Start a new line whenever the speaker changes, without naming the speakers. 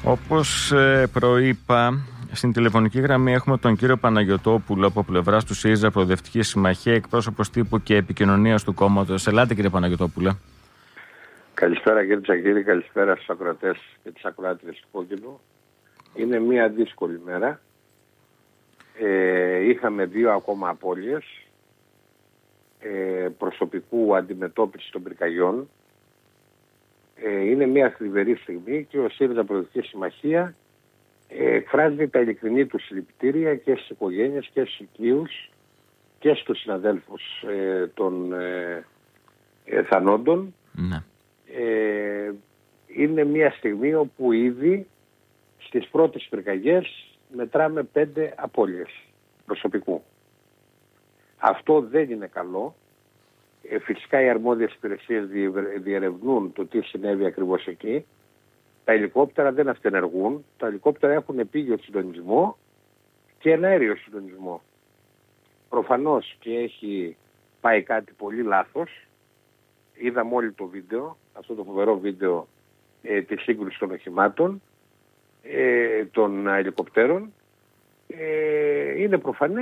Όπως προείπα, στην τηλεφωνική γραμμή έχουμε τον κύριο Παναγιωτόπουλο από πλευράς του ΣΥΡΙΖΑ Προοδευτική Συμμαχία, εκπρόσωπος τύπου και επικοινωνίας του κόμματος. Ελάτε, κύριε Παναγιωτόπουλε.
Καλησπέρα, κύριε Τσακίρη, καλησπέρα στους ακροατές και τις ακροάτριες του Κόκκινου. Είναι μια δύσκολη μέρα. Είχαμε 2 ακόμα απώλειες προσωπικού αντιμετώπισης των πυρκαγιών. Είναι μια θλιβερή στιγμή και ο ΣΥΡΙΖΑ Προοδευτική Συμμαχία εκφράζει τα ειλικρινή του συλληπιτήρια και στις οικογένειες και στους οικείους και στους συναδέλφους των θανόντων.
Ναι.
Είναι μια στιγμή όπου ήδη στις πρώτες πυρκαγιές μετράμε 5 απώλειες προσωπικού. Αυτό δεν είναι καλό. Φυσικά οι αρμόδιες υπηρεσίες διερευνούν το τι συνέβη ακριβώς εκεί. Τα ελικόπτερα δεν αυτενεργούν. Τα ελικόπτερα έχουν επίγειο συντονισμό και εναέριο συντονισμό. Προφανώς και έχει πάει κάτι πολύ λάθος. Είδαμε όλοι το βίντεο, αυτό το φοβερό βίντεο της σύγκρουσης των οχημάτων, των ελικοπτέρων. Είναι προφανές